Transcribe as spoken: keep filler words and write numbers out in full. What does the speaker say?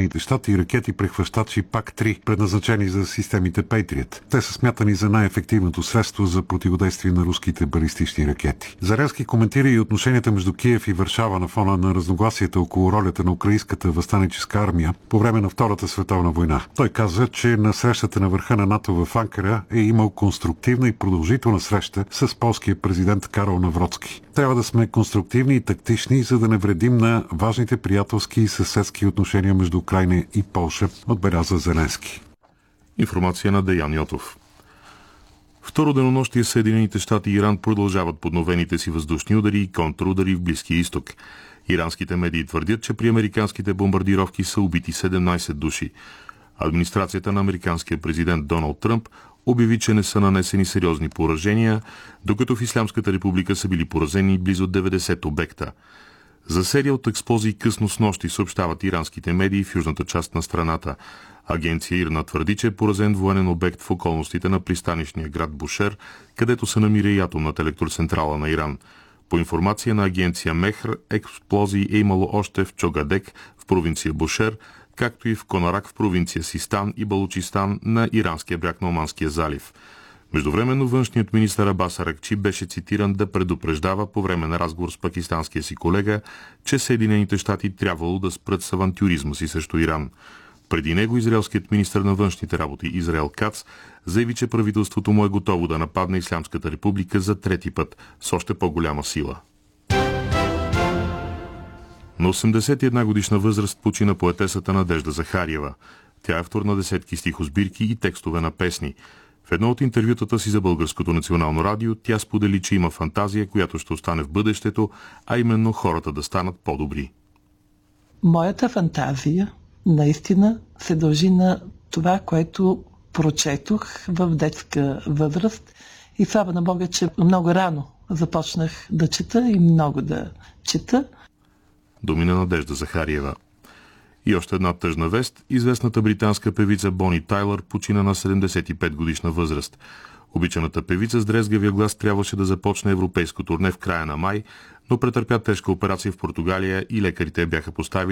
Съединените щати и ракети прехващачи пак три, предназначени за системите Patriot. Те са смятани за най-ефективното средство за противодействие на руските балистични ракети. Зеленски коментира и отношенията между Киев и Варшава на фона на разногласията около ролята на украинската въстаническа армия по време на Втората световна война. Той каза, че на срещата на върха на НАТО в Анкара е имал конструктивна и продължителна среща с полския президент Карол Навроцки. Трябва да сме конструктивни и тактични, за да не вредим на важните приятелски и съседски отношения между Украйна и Полша, отбеляза Зеленски. Информация на Деян Йотов. Второ денонощие Съединените щати и Иран продължават подновените си въздушни удари и контрудари в Близкия изток. Иранските медии твърдят, че при американските бомбардировки са убити седемнайсет души. Администрацията на американския президент Доналд Тръмп обяви, че не са нанесени сериозни поражения, докато в Ислямската република са били поразени близо деветдесет обекта. За серия от експлозии късно с нощи съобщават иранските медии в южната част на страната. Агенция ИРНА твърди, че е поразен военен обект в околностите на пристанищния град Бушер, където се намира и атомната електроцентрала на Иран. По информация на агенция Мехр, експлозии е имало още в Чогадек в провинция Бушер, както и в Конарак в провинция Систан и Балучистан на иранския бряг на Оманския залив. Междувременно външният министър Абас Аракчи беше цитиран да предупреждава по време на разговор с пакистанския си колега, че Съединените щати трябвало да спрат с авантюризма си срещу Иран. Преди него израелският министър на външните работи Израел Кац заяви, че правителството му е готово да нападне Ислямската република за трети път с още по-голяма сила. На осемдесет и една годишна възраст почина поетесата Надежда Захариева. Тя е автор на десетки стихосбирки и текстове на песни. В едно от интервютата си за Българското национално радио тя сподели, че има фантазия, която ще остане в бъдещето, а именно хората да станат по-добри. Моята фантазия наистина се дължи на това, което прочетох в детска възраст и слава на Бога, че много рано започнах да чета и много да чета. Думи на Надежда Захариева. И още една тъжна вест. Известната британска певица Бони Тайлър почина на седемдесет и пет годишна възраст. Обичаната певица с дрезгавия глас трябваше да започне европейско турне в края на май, но претърпя тежка операция в Португалия и лекарите бяха поставили